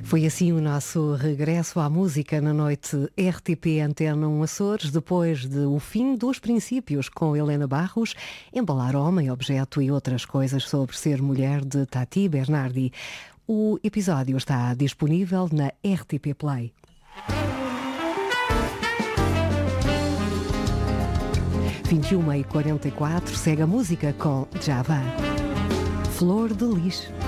Foi assim o nosso regresso à música na noite RTP Antena 1 Açores, depois de O Fim dos Princípios, com Helena Barros, Embalar Homem, Objeto e Outras Coisas sobre Ser Mulher, de Tati Bernardi. O episódio está disponível na RTP Play. Às 21h44, segue a música com Java. Flor de Lis.